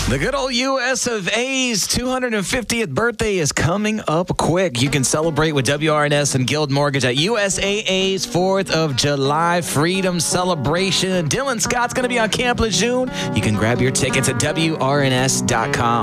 The good old U.S. of A's 250th birthday is coming up quick. You can celebrate with WRNS and Guild Mortgage at USAA's 4th of July Freedom Celebration. Dylan Scott's going to be on Camp Lejeune. You can grab your tickets at WRNS.com.